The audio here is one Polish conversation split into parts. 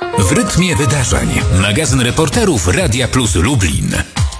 W rytmie wydarzeń. Magazyn reporterów Radia Plus Lublin.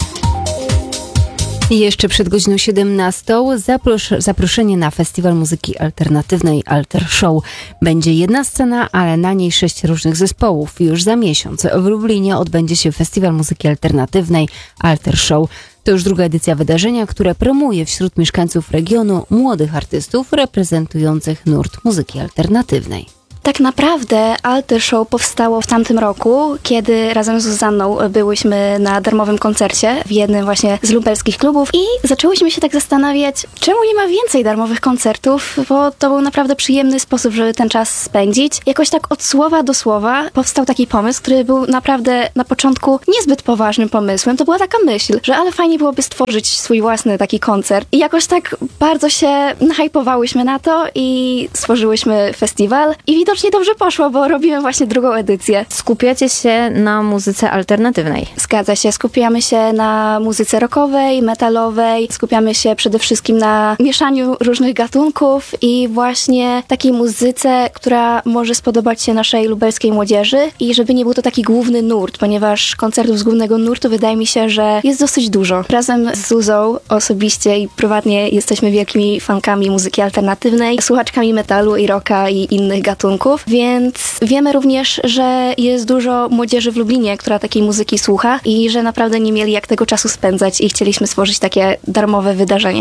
I jeszcze przed godziną 17 zaproszenie na Festiwal Muzyki Alternatywnej Alter Show. Będzie jedna scena, ale na niej 6 różnych zespołów. Już za miesiąc w Lublinie odbędzie się Festiwal Muzyki Alternatywnej Alter Show. To już druga edycja wydarzenia, które promuje wśród mieszkańców regionu młodych artystów reprezentujących nurt muzyki alternatywnej. Tak naprawdę Alter Show powstało w tamtym roku, kiedy razem z Zuzanną byłyśmy na darmowym koncercie w jednym właśnie z lubelskich klubów i zaczęłyśmy się tak zastanawiać, czemu nie ma więcej darmowych koncertów, bo to był naprawdę przyjemny sposób, żeby ten czas spędzić. Jakoś tak od słowa do słowa powstał taki pomysł, który był naprawdę na początku niezbyt poważnym pomysłem. To była taka myśl, że ale fajnie byłoby stworzyć swój własny taki koncert. I jakoś tak bardzo się nahypowałyśmy na to i stworzyłyśmy festiwal i widocznie dobrze poszło, bo robimy właśnie drugą edycję. Skupiacie się na muzyce alternatywnej. Zgadza się. Skupiamy się na muzyce rockowej, metalowej. Skupiamy się przede wszystkim na mieszaniu różnych gatunków i właśnie takiej muzyce, która może spodobać się naszej lubelskiej młodzieży i żeby nie był to taki główny nurt, ponieważ koncertów z głównego nurtu wydaje mi się, że jest dosyć dużo. Razem z Zuzą osobiście i prywatnie jesteśmy wielkimi fankami muzyki alternatywnej, słuchaczkami metalu i rocka i innych gatunków. Więc wiemy również, że jest dużo młodzieży w Lublinie, która takiej muzyki słucha i że naprawdę nie mieli jak tego czasu spędzać i chcieliśmy stworzyć takie darmowe wydarzenie.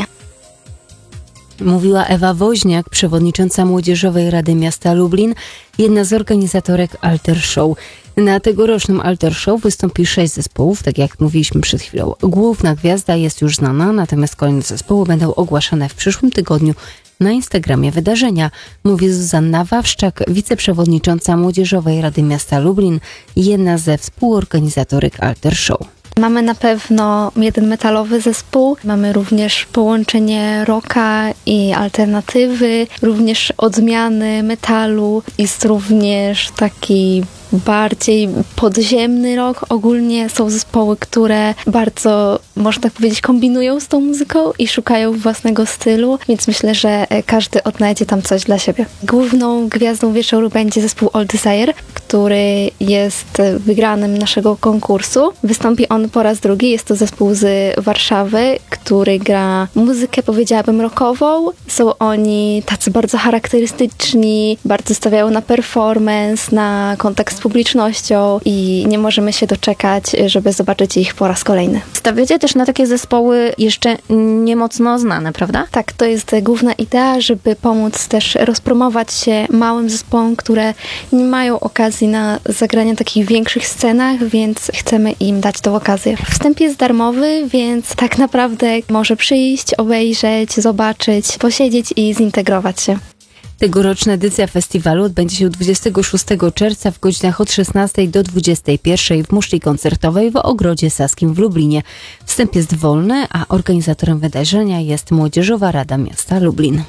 Mówiła Ewa Woźniak, przewodnicząca Młodzieżowej Rady Miasta Lublin, jedna z organizatorek Alter Show. Na tegorocznym Alter Show wystąpi 6 zespołów, tak jak mówiliśmy przed chwilą. Główna gwiazda jest już znana, natomiast kolejne zespoły będą ogłaszane w przyszłym tygodniu na Instagramie wydarzenia, mówi Zuzanna Wawszczak, wiceprzewodnicząca Młodzieżowej Rady Miasta Lublin, jedna ze współorganizatorek Alter Show. Mamy na pewno jeden metalowy zespół, mamy również połączenie rocka i alternatywy, również odmiany metalu, jest również taki bardziej podziemny rock. Ogólnie są zespoły, które bardzo, można tak powiedzieć, kombinują z tą muzyką i szukają własnego stylu, więc myślę, że każdy odnajdzie tam coś dla siebie. Główną gwiazdą wieczoru będzie zespół All Desire, który jest wygranym naszego konkursu. Wystąpi on po raz drugi. Jest to zespół z Warszawy, który gra muzykę, powiedziałabym, rockową. Są oni tacy bardzo charakterystyczni, bardzo stawiają na performance, na kontakt z publicznością i nie możemy się doczekać, żeby zobaczyć ich po raz kolejny. Stawiacie też na takie zespoły jeszcze nie mocno znane, prawda? Tak, to jest główna idea, żeby pomóc też rozpromować się małym zespołom, które nie mają okazji na zagranie na takich większych scenach, więc chcemy im dać tą okazję. Wstęp jest darmowy, więc tak naprawdę może przyjść, obejrzeć, zobaczyć, posiedzieć i zintegrować się. Tegoroczna edycja festiwalu odbędzie się 26 czerwca w godzinach od 16 do 21 w muszli koncertowej w Ogrodzie Saskim w Lublinie. Wstęp jest wolny, a organizatorem wydarzenia jest Młodzieżowa Rada Miasta Lublin.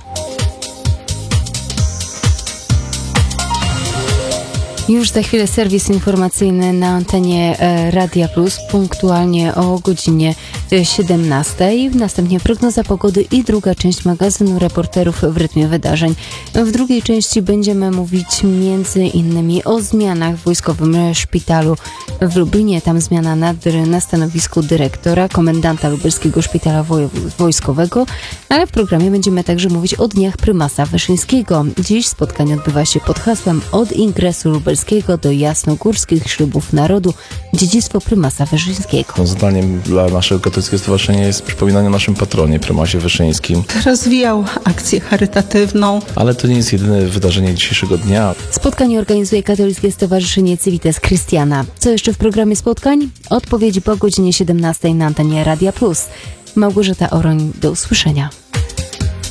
Już za chwilę serwis informacyjny na antenie Radia Plus, punktualnie o godzinie 17. Następnie prognoza pogody i druga część magazynu reporterów w rytmie wydarzeń. W drugiej części będziemy mówić między innymi o zmianach w Wojskowym Szpitalu w Lublinie. Tam zmiana na stanowisku dyrektora, komendanta Lubelskiego Szpitala Wojskowego, ale w programie będziemy także mówić o dniach prymasa Wyszyńskiego. Dziś spotkanie odbywa się pod hasłem Od ingresu lubelskiego do jasnogórskich ślubów narodu, dziedzictwo prymasa Wyszyńskiego. Zadaniem dla naszego katolickiego stowarzyszenia jest przypominanie o naszym patronie, prymasie Wyszyńskim. Rozwijał akcję charytatywną. Ale to nie jest jedyne wydarzenie dzisiejszego dnia. Spotkanie organizuje Katolickie Stowarzyszenie Civitas Christiana. Co jeszcze w programie spotkań? Odpowiedzi po godzinie 17 na antenie Radia Plus. Małgorzata Oroń, do usłyszenia.